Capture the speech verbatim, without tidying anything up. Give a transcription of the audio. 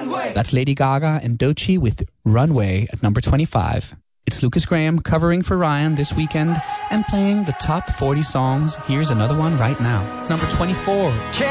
That's Lady Gaga and Doechii with Runway at number twenty-five. It's Lucas Graham covering for Ryan this weekend and playing the top forty songs. Here's another one right now. It's number twenty-four.